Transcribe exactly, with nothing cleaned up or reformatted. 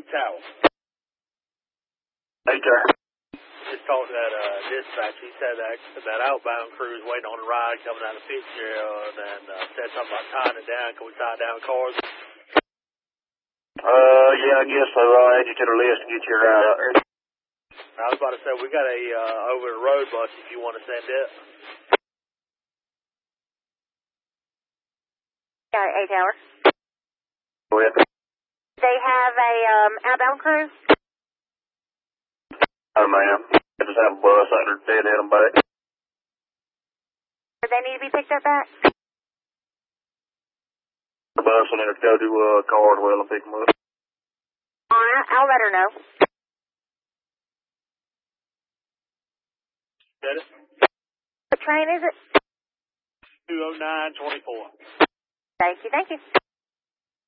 Tower. Hey, sir. Just talked to that uh, dispatch. He said that that outbound crew is waiting on a ride coming out of Fitzgerald, and uh, said something about tying it down. Can we tie down cars? Uh, yeah, I guess so. I'll add you to the list and get you a ride out there. I was about to say, we got a uh, over the road bus if you want to send it. Got it, A Tower. Go ahead. They have a um, outbound crew? Oh, ma'am. I just have a bus out there dead at them back. Do they need to be picked up back? The bus and then go to uh, Cardwell and pick them up. All right, I'll let her know. Get it? What train is it? two oh nine twenty-four. Thank you, thank you.